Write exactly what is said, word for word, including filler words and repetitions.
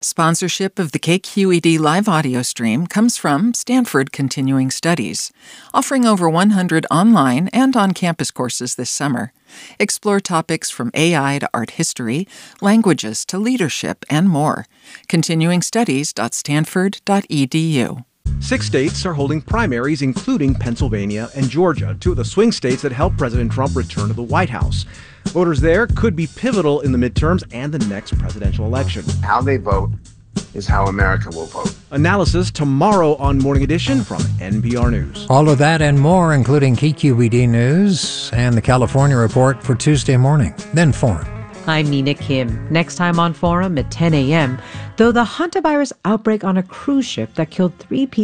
Sponsorship of the K Q E D live audio stream comes from Stanford Continuing Studies, offering over one hundred online and on-campus courses this summer. Explore topics from A I to art history, languages to leadership, and more. continuing studies dot stanford dot e d u. Six states are holding primaries, including Pennsylvania and Georgia, two of the swing states that helped President Trump return to the White House. Voters there could be pivotal in the midterms and the next presidential election. How they vote is how America will vote. Analysis tomorrow on Morning Edition from N P R News. All of that and more, including K Q E D News and the California Report for Tuesday morning. Then Forum. I'm Nina Kim. Next time on Forum at ten a.m., though the hantavirus outbreak on a cruise ship that killed three people